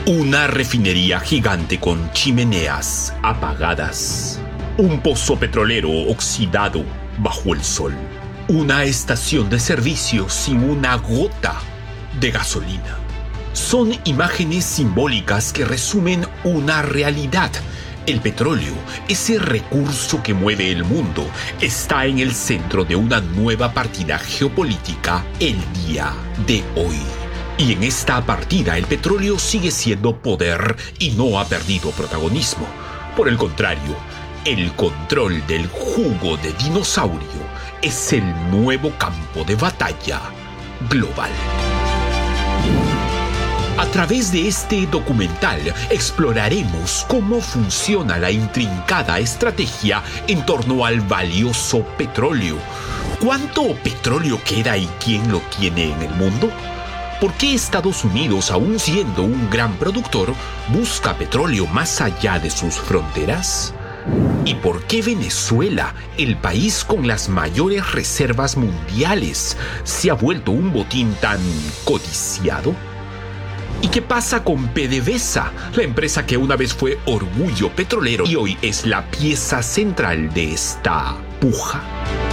Una refinería gigante con chimeneas apagadas. Un pozo petrolero oxidado bajo el sol. Una estación de servicio sin una gota de gasolina. Son imágenes simbólicas que resumen una realidad. El petróleo, ese recurso que mueve el mundo, está en el centro de una nueva partida geopolítica el día de hoy. Y en esta partida el petróleo sigue siendo poder y no ha perdido protagonismo. Por el contrario, el control del jugo de dinosaurio es el nuevo campo de batalla global. A través de este documental exploraremos cómo funciona la intrincada estrategia en torno al valioso petróleo. ¿Cuánto petróleo queda y quién lo tiene en el mundo? ¿Por qué Estados Unidos, aun siendo un gran productor, busca petróleo más allá de sus fronteras? ¿Y por qué Venezuela, el país con las mayores reservas mundiales, se ha vuelto un botín tan codiciado? ¿Y qué pasa con PDVSA, la empresa que una vez fue orgullo petrolero y hoy es la pieza central de esta puja?